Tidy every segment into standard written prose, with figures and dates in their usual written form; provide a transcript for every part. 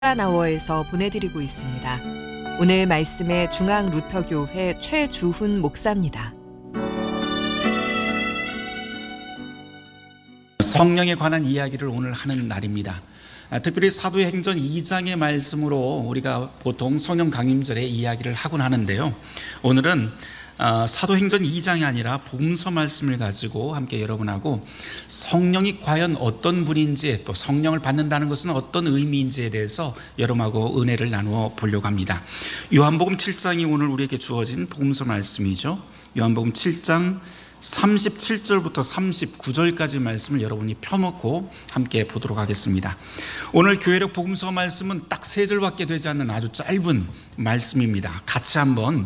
나워에서 보내드리고 있습니다. 오늘 말씀의 중앙루터교회 최주훈 목사입니다. 성령에 관한 이야기를 오늘 하는 날입니다. 특별히 사도행전 2장의 말씀으로 우리가 보통 성령 강림절에 이야기를 하곤 하는데요. 오늘은 사도행전 2장이 아니라 복음서 말씀을 가지고 함께 여러분하고 성령이 과연 어떤 분인지, 또 성령을 받는다는 것은 어떤 의미인지에 대해서 여러분하고 은혜를 나누어 보려고 합니다. 요한복음 7장이 오늘 우리에게 주어진 복음서 말씀이죠. 요한복음 7장 37절부터 39절까지 말씀을 여러분이 펴놓고 함께 보도록 하겠습니다. 오늘 교회력 복음서 말씀은 딱 3절밖에 되지 않는 아주 짧은 말씀입니다. 같이 한번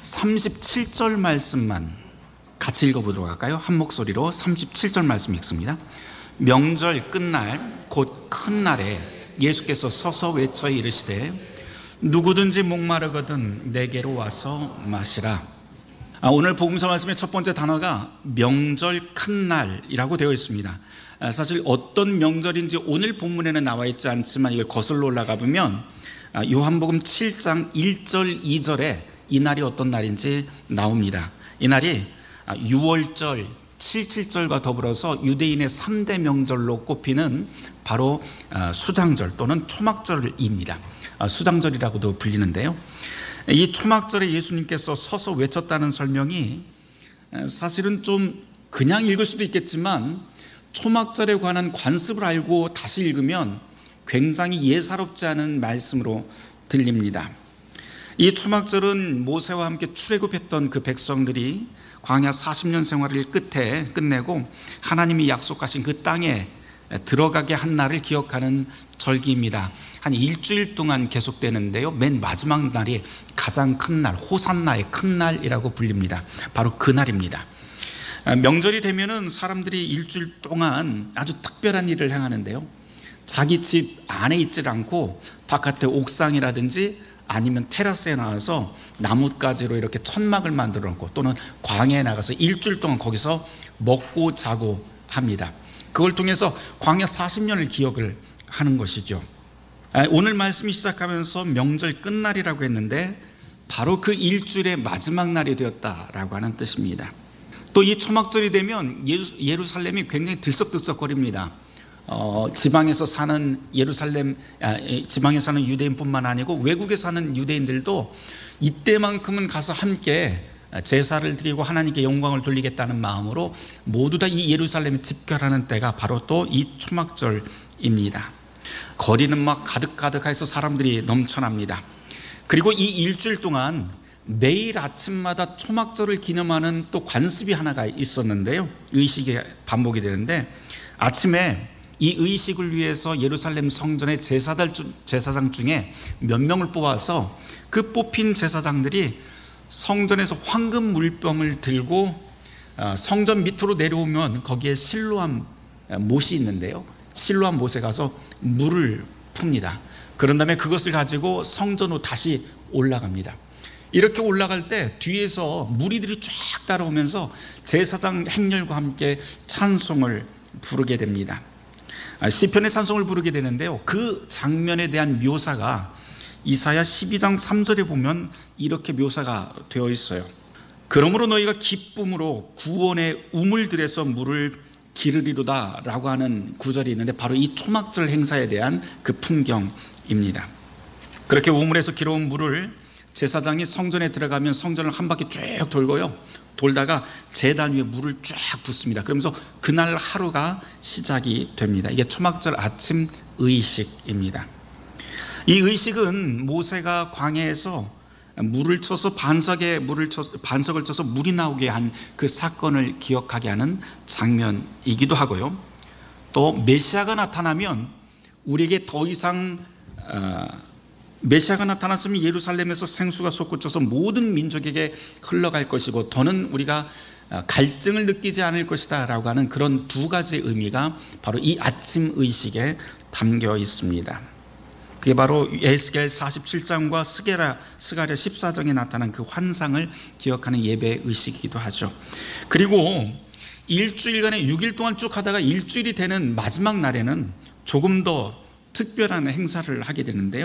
37절 말씀만 같이 읽어보도록 할까요? 한 목소리로 37절 말씀 읽습니다. 명절 끝날 곧 큰 날에 예수께서 서서 외쳐 이르시되 누구든지 목마르거든 내게로 와서 마시라. 오늘 복음서 말씀의 첫 번째 단어가 명절 큰 날이라고 되어 있습니다. 사실 어떤 명절인지 오늘 본문에는 나와 있지 않지만 이걸 거슬러 올라가 보면 요한복음 7장 1절 2절에 이 날이 어떤 날인지 나옵니다. 이 날이 6월절 77절과 더불어서 유대인의 3대 명절로 꼽히는 바로 수장절 또는 초막절입니다. 수장절이라고도 불리는데요. 이 초막절에 예수님께서 서서 외쳤다는 설명이 사실은 좀 그냥 읽을 수도 있겠지만 초막절에 관한 관습을 알고 다시 읽으면 굉장히 예사롭지 않은 말씀으로 들립니다. 이 초막절은 모세와 함께 출애굽했던 그 백성들이 광야 40년 생활을 끝내고 하나님이 약속하신 그 땅에 들어가게 한 날을 기억하는 절기입니다. 한 일주일 동안 계속되는데요. 맨 마지막 날이 가장 큰 날, 호산나의 큰 날이라고 불립니다. 바로 그 날입니다. 명절이 되면은 사람들이 일주일 동안 아주 특별한 일을 행하는데요. 자기 집 안에 있질 않고 바깥에 옥상이라든지 아니면 테라스에 나와서 나뭇가지로 이렇게 천막을 만들어 놓고 또는 광야에 나가서 일주일 동안 거기서 먹고 자고 합니다. 그걸 통해서 광야 40년을 기억을 하는 것이죠. 오늘 말씀이 시작하면서 명절 끝날이라고 했는데 바로 그 일주일의 마지막 날이 되었다라고 하는 뜻입니다. 또 이 초막절이 되면 예루살렘이 굉장히 들썩들썩거립니다. 지방에서 사는 지방에 사는 유대인뿐만 아니고 외국에 사는 유대인들도 이때만큼은 가서 함께 제사를 드리고 하나님께 영광을 돌리겠다는 마음으로 모두 다 이 예루살렘에 집결하는 때가 바로 또 이 초막절입니다. 거리는 막 가득가득해서 사람들이 넘쳐납니다. 그리고 이 일주일 동안 매일 아침마다 초막절을 기념하는 또 관습이 하나가 있었는데요. 의식이 반복이 되는데 아침에 이 의식을 위해서 예루살렘 성전의 제사장 중에 몇 명을 뽑아서 그 뽑힌 제사장들이 성전에서 황금 물병을 들고 성전 밑으로 내려오면 거기에 실로암 못이 있는데요. 실로암 못에 가서 물을 풉니다. 그런 다음에 그것을 가지고 성전으로 다시 올라갑니다. 이렇게 올라갈 때 뒤에서 무리들이 쫙 따라오면서 제사장 행렬과 함께 찬송을 부르게 됩니다. 시편의 찬송을 부르게 되는데요. 그 장면에 대한 묘사가 이사야 12장 3절에 보면 이렇게 묘사가 되어 있어요. 그러므로 너희가 기쁨으로 구원의 우물들에서 물을 기르리로다 라고 하는 구절이 있는데 바로 이 초막절 행사에 대한 그 풍경입니다. 그렇게 우물에서 기러온 물을 제사장이 성전에 들어가면 성전을 한 바퀴 쭉 돌고요. 돌다가 제단 위에 물을 쫙 붓습니다. 그러면서 그날 하루가 시작이 됩니다. 이게 초막절 아침 의식입니다. 이 의식은 모세가 광야에서 물을 쳐서 반석을 쳐서 물이 나오게 한 그 사건을 기억하게 하는 장면이기도 하고요. 또 메시아가 나타나면 우리에게 더 이상 메시아가 나타났으면 예루살렘에서 생수가 솟구쳐서 모든 민족에게 흘러갈 것이고 더는 우리가 갈증을 느끼지 않을 것이다 라고 하는 그런 두 가지 의미가 바로 이 아침 의식에 담겨 있습니다. 그게 바로 에스겔 47장과 스가랴 14장에 나타난 그 환상을 기억하는 예배 의식이기도 하죠. 그리고 일주일간의 6일 동안 쭉 하다가 일주일이 되는 마지막 날에는 조금 더 특별한 행사를 하게 되는데요.